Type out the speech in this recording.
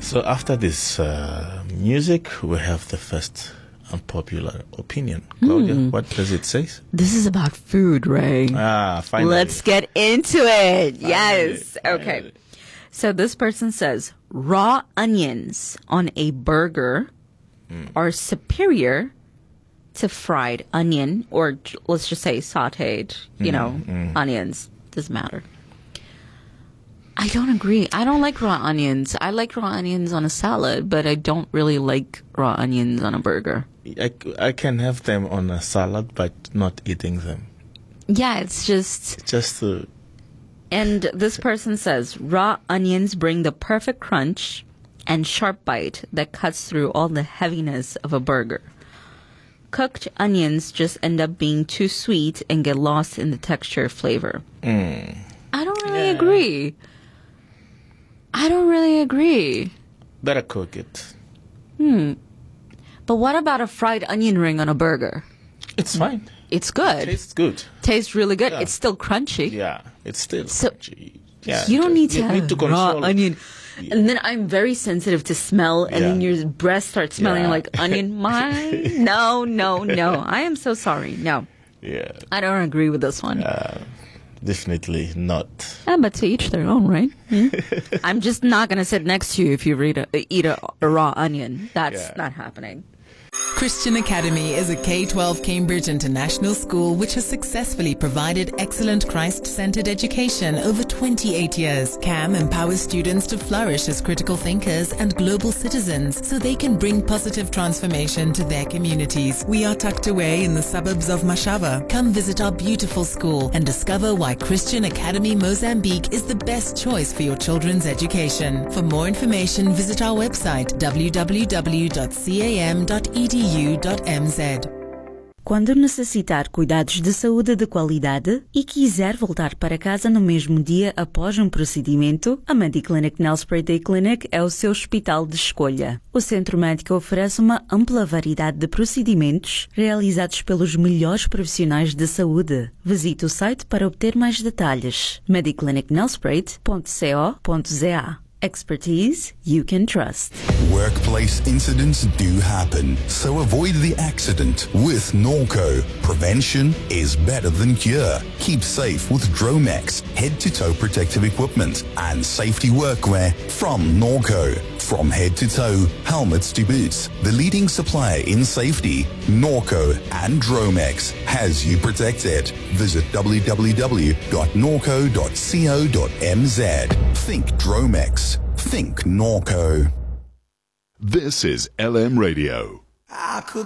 So after this music, we have the first unpopular opinion. Claudia, what does it say? This is about food, Ray. Finally. Let's get into it. Finally, Yes. finally. Okay. So this person says raw onions on a burger are superior to fried onion, or let's just say sauteed, onions. Doesn't matter. I don't agree. I don't like raw onions. I like raw onions on a salad, but I don't really like raw onions on a burger. I can have them on a salad, but not eating them. Yeah, it's just... And this person says, raw onions bring the perfect crunch and sharp bite that cuts through all the heaviness of a burger. Cooked onions just end up being too sweet and get lost in the texture flavor. I don't really agree. I don't really agree. Better cook it. But what about a fried onion ring on a burger? It's fine. It's good. Tastes good. Tastes really good. Yeah. It's still crunchy. Yeah, it's still So, crunchy. Yeah, you don't need to have control raw it. onion. And then I'm very sensitive to smell, and then Yeah. your breath starts smelling Yeah. like onion. No. I am so sorry. No, Yeah, I don't agree with this one. definitely not. But to each their own, right? I'm just not going to sit next to you if you eat a raw onion. That's not happening. Christian Academy is a K-12 Cambridge international school which has successfully provided excellent Christ-centered education over 28 years. CAM empowers students to flourish as critical thinkers and global citizens so they can bring positive transformation to their communities. We are tucked away in the suburbs of Mashava. Come visit our beautiful school and discover why Christian Academy Mozambique is the best choice for your children's education. For more information, visit our website www.cam.edu.mz. Quando necessitar cuidados de saúde de qualidade e quiser voltar para casa no mesmo dia após um procedimento, a Mediclinic Nelspruit Day Clinic é o seu hospital de escolha. O centro médico oferece uma ampla variedade de procedimentos realizados pelos melhores profissionais de saúde. Visite o site para obter mais detalhes. mediclinicnelspruit.co.za. Expertise you can trust. Workplace incidents do happen, so avoid the accident with Norco. Prevention is better than cure. Keep safe with Dromex, head-to-toe protective equipment and safety workwear from Norco. From head to toe, helmets to boots, the leading supplier in safety, Norco and Dromex has you protected. Visit www.norco.co.mz. Think Dromex. Think Norco. This is LM Radio. I could